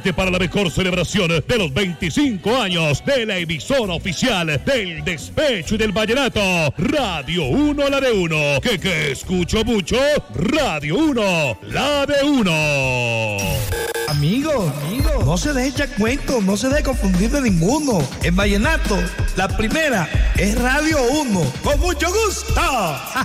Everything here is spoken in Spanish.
Para la mejor celebración de los 25 años de la emisora oficial del despecho y del vallenato, Radio 1, la de 1. Que escucho mucho, Radio 1, la de 1. Amigo, no se deje echar cuento, no se deje confundir de ninguno. En vallenato, la primera es Radio 1. Con mucho gusto.